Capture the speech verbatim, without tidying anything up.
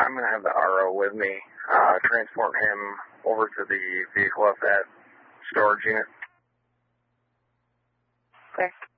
I'm going to have the R O with me, uh, transport him over to the vehicle at that storage unit. Okay.